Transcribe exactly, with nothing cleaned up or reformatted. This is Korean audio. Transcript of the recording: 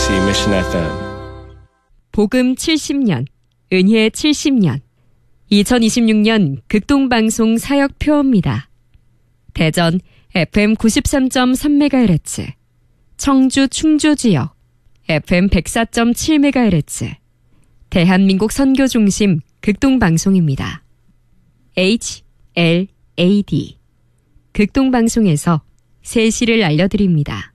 케이비씨 Mission 에프엠. 복음 칠십 년, 은혜 칠십 년, 이천이십육 년 극동방송 사역표입니다. 대전 에프엠 구십삼 점 삼 메가헤르츠, 청주 충주 지역 에프엠 백사 점 칠 메가헤르츠, 대한민국 선교중심 극동방송입니다. 에이치 엘 에이 디 극동방송에서 새 시를 알려드립니다.